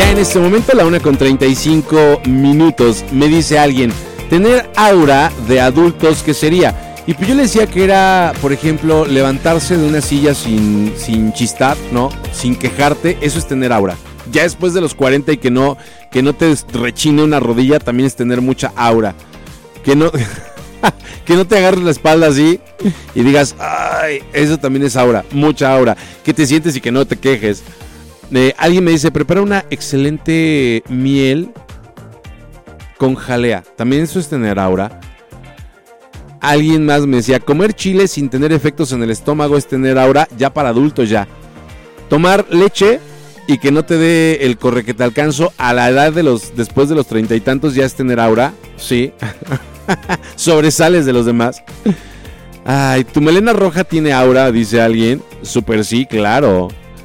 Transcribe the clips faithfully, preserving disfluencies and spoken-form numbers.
en este momento, la una con treinta y cinco minutos. Me dice alguien, tener aura de adultos, ¿qué sería? Y pues yo le decía que era, por ejemplo, levantarse de una silla sin, sin chistar, ¿no? Sin quejarte, eso es tener aura. Ya después de los cuarenta y que no, que no te rechine una rodilla, también es tener mucha aura. Que no, que no te agarres la espalda así y digas, ay, eso también es aura, mucha aura. Que te sientes y que no te quejes. Eh, alguien me dice, prepara una excelente miel con jalea. También eso es tener aura. Alguien más me decía, comer chile sin tener efectos en el estómago es tener aura, ya para adultos ya. Tomar leche y que no te dé el corre que te alcanzo a la edad de los, después de los treinta y tantos ya es tener aura, sí. Sobresales de los demás. Ay, tu melena roja tiene aura, dice alguien. Súper sí, claro.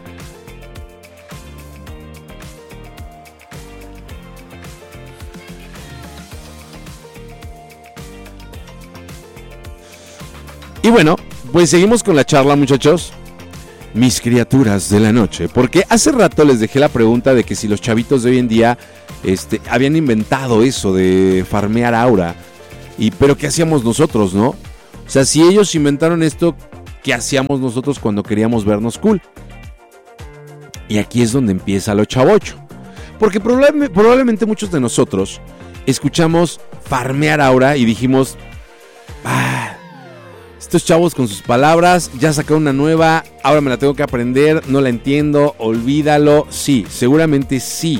Y bueno, pues seguimos con la charla, muchachos. Mis criaturas de la noche. Porque hace rato les dejé la pregunta de que si los chavitos de hoy en día este, habían inventado eso de farmear aura. Y, pero ¿qué hacíamos nosotros, no? O sea, si ellos inventaron esto, ¿qué hacíamos nosotros cuando queríamos vernos cool? Y aquí es donde empieza lo chavocho. Porque probable, probablemente muchos de nosotros escuchamos farmear aura y dijimos... Ah, estos chavos con sus palabras, ya sacaron una nueva, ahora me la tengo que aprender, no la entiendo, olvídalo. Sí, seguramente sí.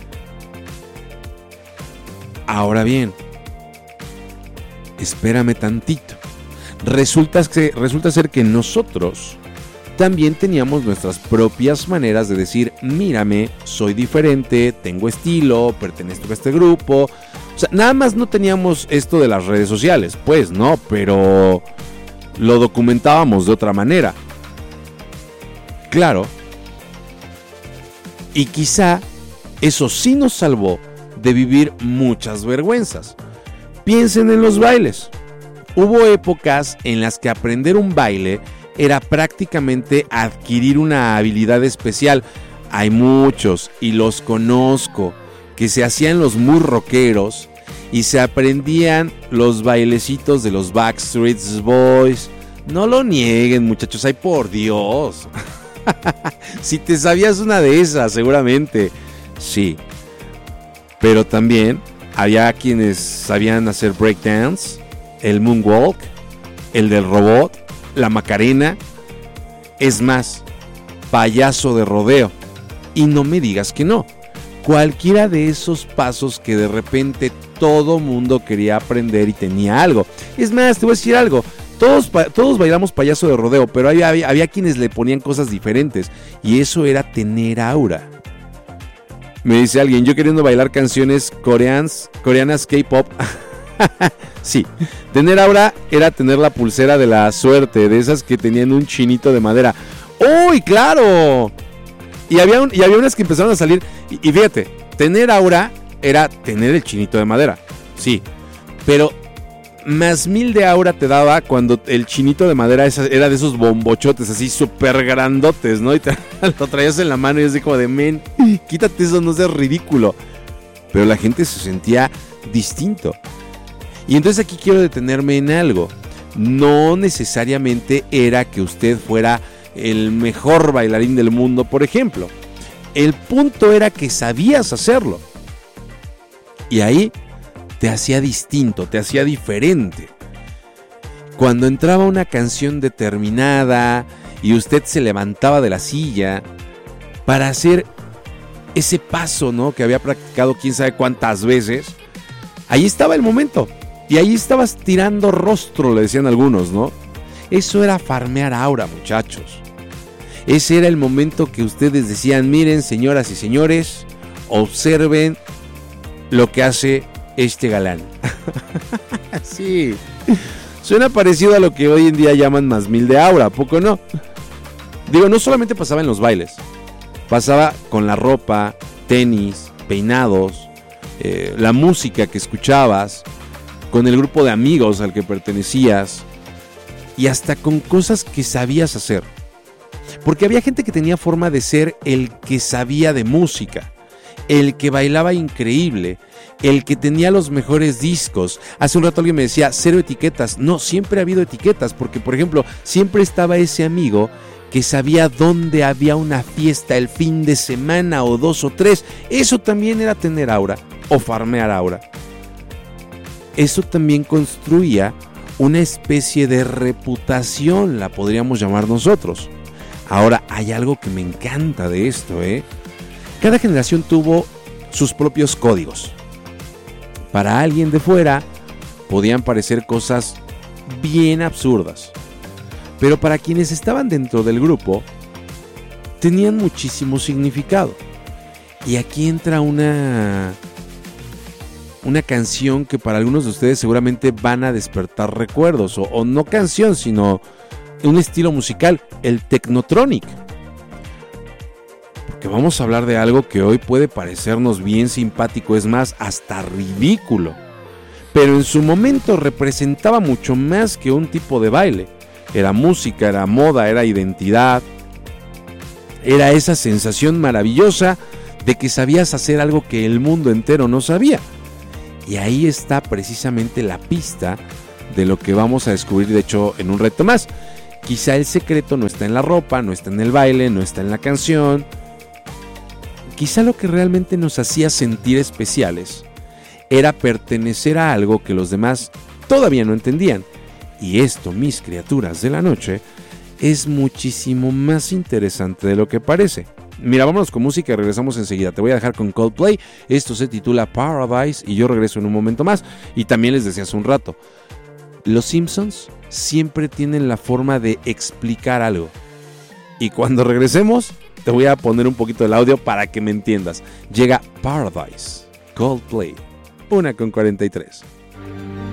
Ahora bien, espérame tantito. Resulta, que, resulta ser que nosotros también teníamos nuestras propias maneras de decir, mírame, soy diferente, tengo estilo, pertenezco a este grupo. O sea, nada más no teníamos esto de las redes sociales, pues, ¿no? Pero... lo documentábamos de otra manera. Claro. Y quizá eso sí nos salvó de vivir muchas vergüenzas. Piensen en los bailes. Hubo épocas en las que aprender un baile era prácticamente adquirir una habilidad especial. Hay muchos, y los conozco, que se hacían los muy rockeros y se aprendían los bailecitos de los Backstreet Boys. No lo nieguen, muchachos, ay por Dios. Si te sabías una de esas, seguramente. Sí. Pero también había quienes sabían hacer breakdance, el moonwalk, el del robot, la macarena. Es más, payaso de rodeo. Y no me digas que no. Cualquiera de esos pasos que de repente todo mundo quería aprender y tenía algo. Es más, te voy a decir algo. Todos, todos bailamos payaso de rodeo, pero había, había, había quienes le ponían cosas diferentes. Y eso era tener aura. Me dice alguien, yo queriendo bailar canciones coreanas, coreanas K-pop. Sí, tener aura era tener la pulsera de la suerte, de esas que tenían un chinito de madera. ¡Uy, claro! Y había, un, y había unas que empezaron a salir. Y, y fíjate, tener aura era tener el chinito de madera. Sí, pero más mil de aura te daba cuando el chinito de madera era de esos bombochotes así súper grandotes, ¿no? Y te, lo traías en la mano y así como de, men, quítate eso, no seas ridículo. Pero la gente se sentía distinto. Y entonces aquí quiero detenerme en algo. No necesariamente era que usted fuera el mejor bailarín del mundo, por ejemplo. El punto era que sabías hacerlo. Y ahí te hacía distinto, te hacía diferente. Cuando entraba una canción determinada y usted se levantaba de la silla para hacer ese paso, ¿no?, que había practicado quién sabe cuántas veces, ahí estaba el momento. Y ahí estabas tirando rostro, le decían algunos, ¿no? Eso era farmear aura, muchachos. Ese era el momento que ustedes decían, miren, señoras y señores, observen lo que hace este galán. Sí, suena parecido a lo que hoy en día llaman más mil de aura, ¿a poco no? Digo, no solamente pasaba en los bailes, pasaba con la ropa, tenis, peinados, eh, la música que escuchabas, con el grupo de amigos al que pertenecías y hasta con cosas que sabías hacer. Porque había gente que tenía forma de ser el que sabía de música el que bailaba increíble, el que tenía los mejores discos. Hace un rato alguien me decía, cero etiquetas. No, siempre ha habido etiquetas, porque por ejemplo, siempre estaba ese amigo que sabía dónde había una fiesta el fin de semana o dos o tres. Eso también era tener aura o farmear aura. Eso también construía una especie de reputación, la podríamos llamar nosotros. Ahora, hay algo que me encanta de esto, ¿eh? Cada generación tuvo sus propios códigos. Para alguien de fuera, podían parecer cosas bien absurdas. Pero para quienes estaban dentro del grupo, tenían muchísimo significado. Y aquí entra una... una canción que para algunos de ustedes seguramente van a despertar recuerdos, o, o no canción, sino un estilo musical, el Technotronic. Porque vamos a hablar de algo que hoy puede parecernos bien simpático, es más, hasta ridículo. Pero en su momento representaba mucho más que un tipo de baile. Era música, era moda, era identidad. Era esa sensación maravillosa de que sabías hacer algo que el mundo entero no sabía. Y ahí está precisamente la pista de lo que vamos a descubrir, de hecho, en un reto más. Quizá el secreto no está en la ropa, no está en el baile, no está en la canción. Quizá lo que realmente nos hacía sentir especiales era pertenecer a algo que los demás todavía no entendían. Y esto, mis criaturas de la noche, es muchísimo más interesante de lo que parece. Mira, vámonos con música y regresamos enseguida. Te voy a dejar con Coldplay. Esto se titula Paradise y yo regreso en un momento más. Y también les decía hace un rato, los Simpsons siempre tienen la forma de explicar algo. Y cuando regresemos, te voy a poner un poquito del audio para que me entiendas. Llega Paradise, Coldplay, una con cuarenta y tres.